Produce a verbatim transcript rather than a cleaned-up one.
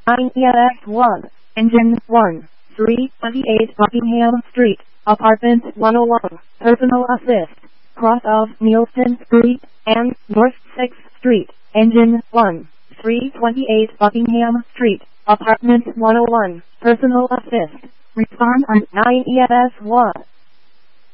nine E S one, Engine one, three twenty-eight Buckingham Street, Apartment one oh one, Personal Assist, cross of Nielsen Street, and North sixth Street, Engine one, three twenty-eight Buckingham Street, Apartment one oh one, Personal Assist. Respond on nine E S one.